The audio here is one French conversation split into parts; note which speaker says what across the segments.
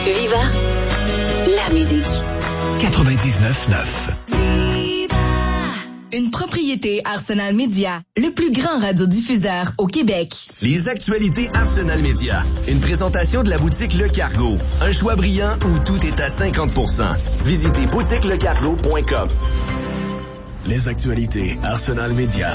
Speaker 1: Viva, la musique.
Speaker 2: 99.9.
Speaker 3: Une propriété Arsenal Média, le plus grand radiodiffuseur au Québec.
Speaker 4: Les actualités Arsenal Média. Une présentation de la boutique Le Cargo. Un choix brillant où tout est à 50%. Visitez boutiquelecargo.com.
Speaker 2: Les actualités Arsenal Média.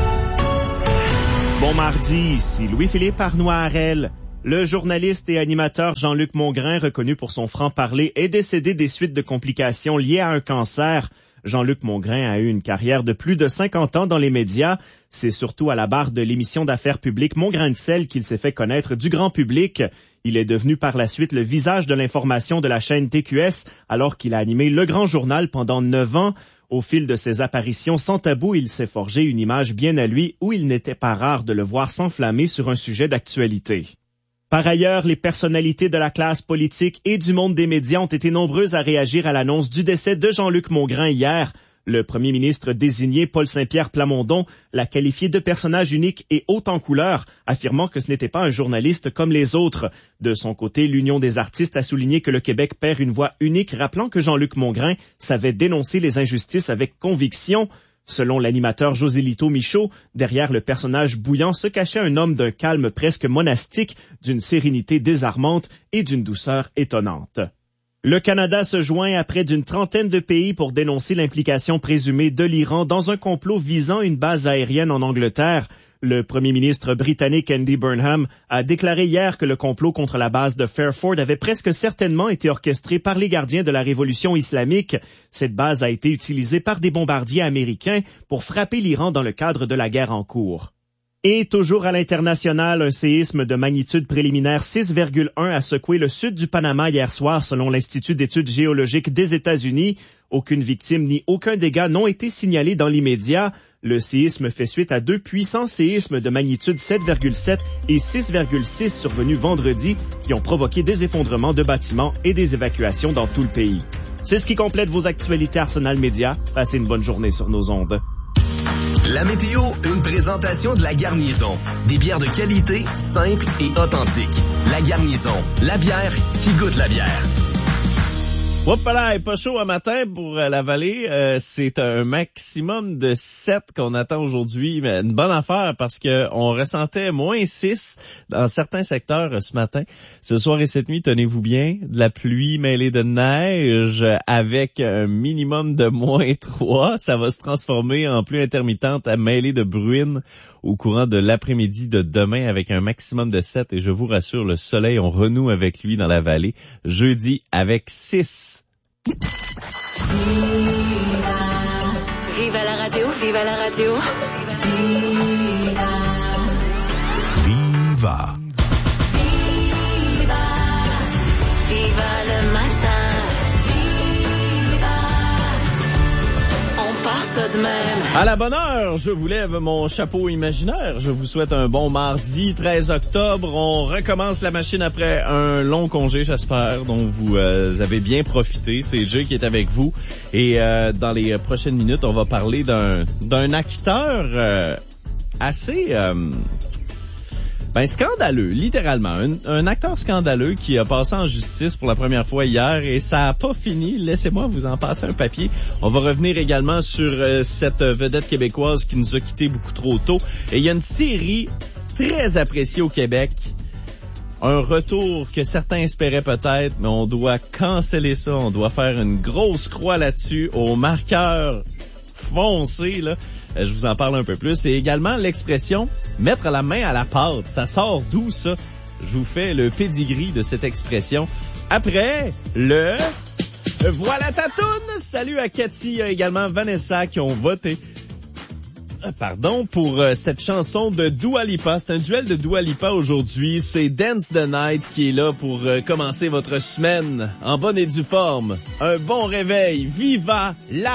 Speaker 5: Bon mardi, ici Louis-Philippe Arnois-Harel. Le journaliste et animateur Jean-Luc Mongrain, reconnu pour son franc-parler, est décédé des suites de complications liées à un cancer. Jean-Luc Mongrain a eu une carrière de plus de 50 ans dans les médias. C'est surtout à la barre de l'émission d'affaires publiques Mon Grain de sel qu'il s'est fait connaître du grand public. Il est devenu par la suite le visage de l'information de la chaîne TQS alors qu'il a animé Le Grand Journal pendant 9 ans. Au fil de ses apparitions sans tabou, il s'est forgé une image bien à lui où il n'était pas rare de le voir s'enflammer sur un sujet d'actualité. Par ailleurs, les personnalités de la classe politique et du monde des médias ont été nombreuses à réagir à l'annonce du décès de Jean-Luc Mongrain hier. Le premier ministre désigné, Paul Saint-Pierre Plamondon, l'a qualifié de personnage unique et haut en couleur, affirmant que ce n'était pas un journaliste comme les autres. De son côté, l'Union des artistes a souligné que le Québec perd une voix unique, rappelant que Jean-Luc Mongrain savait dénoncer les injustices avec conviction. Selon l'animateur Josélito Michaud, derrière le personnage bouillant se cachait un homme d'un calme presque monastique, d'une sérénité désarmante et d'une douceur étonnante. Le Canada se joint à près d'une trentaine de pays pour dénoncer l'implication présumée de l'Iran dans un complot visant une base aérienne en Angleterre. Le premier ministre britannique Andy Burnham a déclaré hier que le complot contre la base de Fairford avait presque certainement été orchestré par les gardiens de la révolution islamique. Cette base a été utilisée par des bombardiers américains pour frapper l'Iran dans le cadre de la guerre en cours. Et toujours à l'international, un séisme de magnitude préliminaire 6,1 a secoué le sud du Panama hier soir selon l'Institut d'études géologiques des États-Unis. Aucune victime ni aucun dégât n'ont été signalés dans l'immédiat. Le séisme fait suite à 2 puissants séismes de magnitude 7,7 et 6,6 survenus vendredi qui ont provoqué des effondrements de bâtiments et des évacuations dans tout le pays. C'est ce qui complète vos actualités Arsenal Média. Passez une bonne journée sur nos ondes.
Speaker 4: La météo, une présentation de La Garnison. Des bières de qualité, simples et authentiques. La Garnison, la bière qui goûte la bière.
Speaker 5: Hop là, pas chaud un matin pour la vallée. C'est un maximum de 7 qu'on attend aujourd'hui. Mais une bonne affaire parce que on ressentait moins 6 dans certains secteurs ce matin. Ce soir et cette nuit, tenez-vous bien, de la pluie mêlée de neige avec un minimum de moins 3. Ça va se transformer en pluie intermittente à mêlée de bruine au courant de l'après-midi de demain avec un maximum de 7. Et je vous rassure, le soleil, on renoue avec lui dans la vallée. Jeudi avec 6.
Speaker 1: Viva la radio, viva la radio.
Speaker 2: Viva.
Speaker 1: Viva le matin. On part ça de même.
Speaker 5: À la bonne heure, je vous lève mon chapeau imaginaire. Je vous souhaite un bon mardi 13 octobre. On recommence la machine après un long congé, j'espère, dont vous avez bien profité. C'est Jay qui est avec vous. Et dans les prochaines minutes, on va parler d'un acteur assez... scandaleux, littéralement. Un acteur scandaleux qui a passé en justice pour la première fois hier et ça a pas fini. Laissez-moi vous en passer un papier. On va revenir également sur cette vedette québécoise qui nous a quittés beaucoup trop tôt. Et il y a une série très appréciée au Québec. Un retour que certains espéraient peut-être, mais on doit canceller ça. On doit faire une grosse croix là-dessus au marqueur foncé, là. Je vous en parle un peu plus. Et également l'expression « mettre la main à la pâte ». Ça sort d'où, ça? Je vous fais le pédigree de cette expression. Après, le « voilà ta toune ». Salut à Cathy, également Vanessa qui ont voté. Pour cette chanson de Dua Lipa. C'est un duel de Dua Lipa aujourd'hui. C'est Dance the Night qui est là pour commencer votre semaine en bonne et due forme. Un bon réveil. Viva la